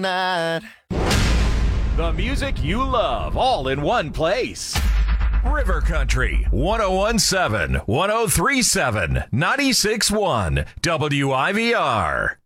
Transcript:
night. The music you love, all in one place. River Country, 1017, 1037, 96.1, WIVR.